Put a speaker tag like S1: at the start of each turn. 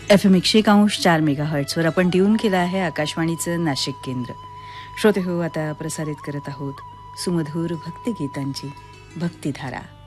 S1: FM 101.4 मेगाहर्ट्झवर आपण tune केलं आहे आकाशवाणीचं नाशिक केंद्र. श्रोते हो, आता प्रसारित करत आहोत सुमधूर भक्तिगीतांची भक्तिधारा.